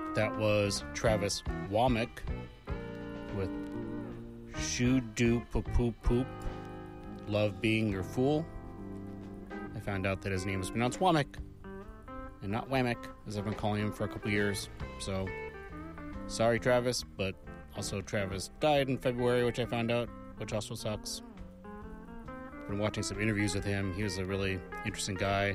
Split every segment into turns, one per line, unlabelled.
That was Travis Womack with Shoo Doo Poop Poop Poop, Love Being Your Fool. I found out that his name is pronounced Womack and not Whammick, as I've been calling him for a couple years. So, sorry, Travis, but also Travis died in February, which I found out, which also sucks. Been watching some interviews with him. He was a really interesting guy.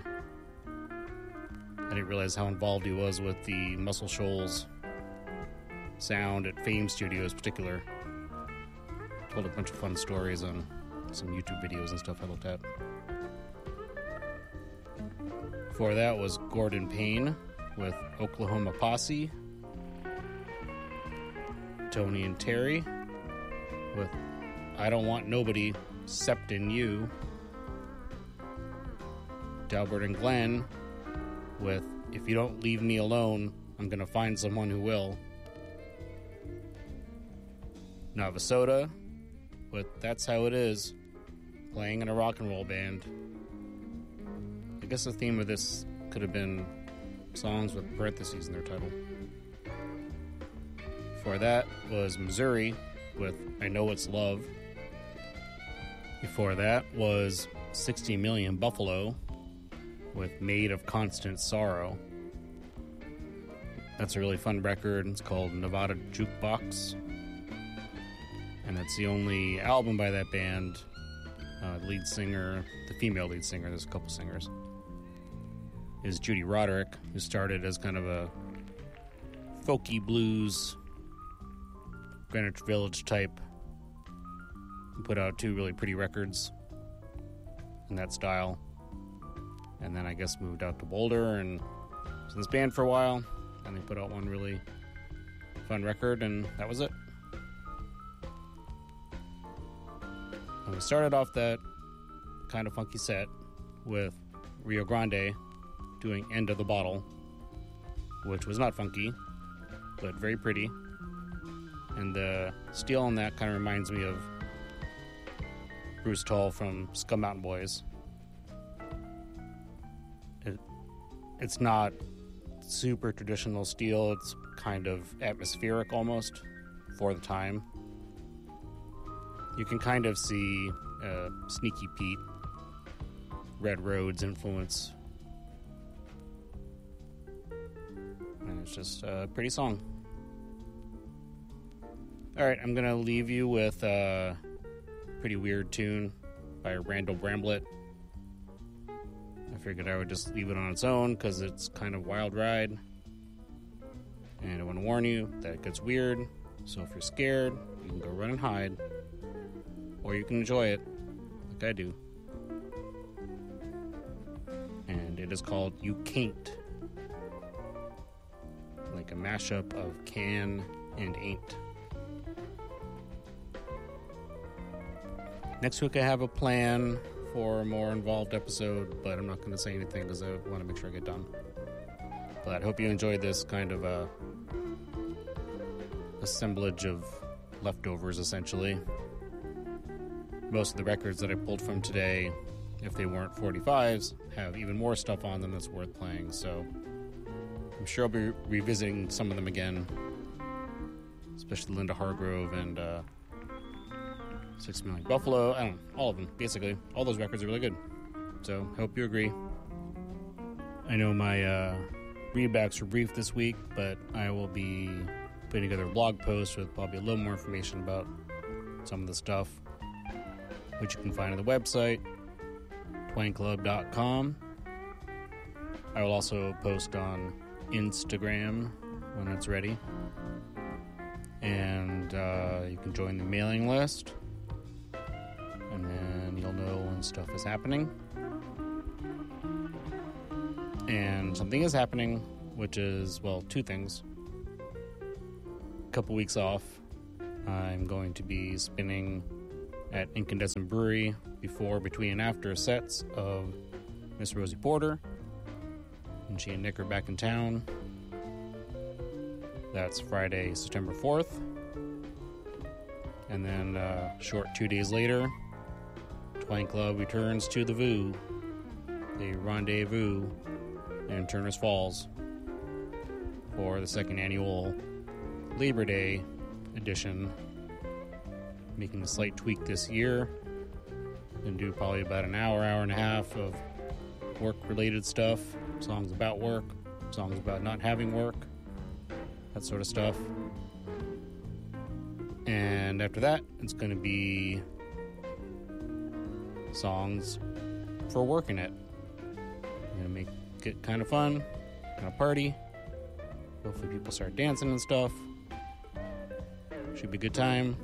I didn't realize how involved he was with the Muscle Shoals sound at Fame Studios in particular. Told a bunch of fun stories on some YouTube videos and stuff I looked at. Before that was Gordon Payne with Oklahoma Posse. Tony and Terry with I Don't Want Nobody Except in You. Delbert and Glenn with If You Don't Leave Me Alone, I'm Gonna Find Someone Who Will. Navasota with That's How It Is, playing in a rock and roll band. I guess the theme of this could have been songs with parentheses in their title. Before that was Missouri with I Know It's Love. Before that was 60 Million Buffalo with Made of Constant Sorrow. That's a really fun record. It's called Nevada Jukebox. And that's the only album by that band. The lead singer, the female lead singer, there's a couple singers, is Judy Roderick, who started as kind of a folky blues, Greenwich Village type, and put out 2 really pretty records in that style. And then I guess moved out to Boulder and was in this band for a while, and they put out one really fun record, and that was it. And we started off that kind of funky set with Rio Grande doing End of the Bottle, which was not funky, but very pretty. And the steel on that kind of reminds me of Bruce Tull from Scum Mountain Boys. It's not super traditional steel, it's kind of atmospheric almost for the time. You can kind of see Sneaky Pete, Red Roads influence. And it's just a pretty song. Alright, I'm going to leave you with a pretty weird tune by Randall Bramblett. I figured I would just leave it on its own because it's kind of wild ride. And I want to warn you that it gets weird. So if you're scared, you can go run and hide. Or you can enjoy it, like I do. And it is called You Can't. Like a mashup of can and ain't. Next week I have a plan for a more involved episode, but I'm not going to say anything because I want to make sure I get done. But I hope you enjoyed this kind of a assemblage of leftovers, essentially. Most of the records that I pulled from today, if they weren't 45s, have even more stuff on them that's worth playing. So I'm sure I'll be revisiting some of them again, especially Linda Hargrove and 6 Million Buffalo. I don't know, all of them, basically. All those records are really good. So hope you agree. I know my readbacks were brief this week, but I will be putting together a blog post with probably a little more information about some of the stuff, which you can find on the website, twangclub.com. I will also post on Instagram when it's ready. And you can join the mailing list. And then you'll know when stuff is happening. And something is happening, which is, well, 2 things. A couple weeks off. I'm going to be spinning at Incandescent Brewery before, between, and after sets of Miss Rosie Porter. And she and Nick are back in town. That's Friday, September 4th. And then short 2 days later, Twang Club returns to the VU, the Rendezvous in Turners Falls, for the second annual Labor Day edition. Making a slight tweak this year. Gonna do probably about an hour and a half of work-related stuff. Songs about work, songs about not having work, that sort of stuff. And after that, it's gonna be songs for working it. I'm gonna make it kind of fun, kind of party. Hopefully people start dancing and stuff. Should be a good time.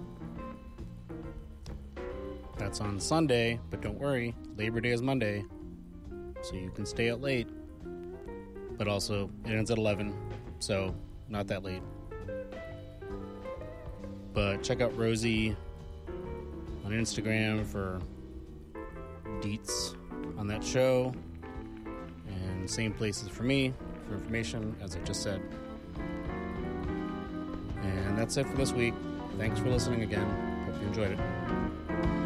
That's on Sunday, but don't worry, Labor Day is Monday, so you can stay out late. But also, it ends at 11, so not that late. But check out Rosie on Instagram for deets on that show. And same places for me for information, as I just said. And that's it for this week. Thanks for listening again. Hope you enjoyed it.